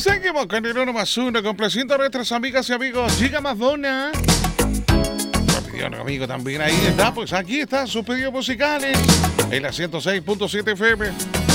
Seguimos con el 1 más 1, complaciendo a nuestras amigas y amigos. Llega Madonna. Lo pidió un amigo también. Ahí está, pues aquí están sus pedidos musicales. En la 106.7 FM.